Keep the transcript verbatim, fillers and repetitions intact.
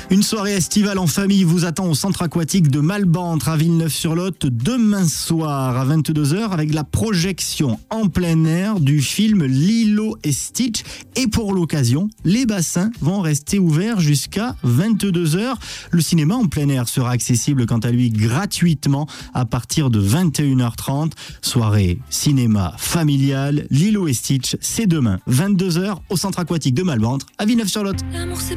Une soirée estivale en famille vous attend au centre aquatique de Malbantre à Villeneuve-sur-Lot demain soir à vingt-deux heures avec la projection en plein air du film Lilo et Stitch. Et pour l'occasion, les bassins vont rester ouverts jusqu'à vingt-deux heures. Le cinéma en plein air sera accessible quant à lui gratuitement à partir de vingt et une heures trente. Soirée cinéma familiale, Lilo et Stitch, c'est demain vingt-deux heures au centre aquatique de Malbantre à Villeneuve-sur-Lot.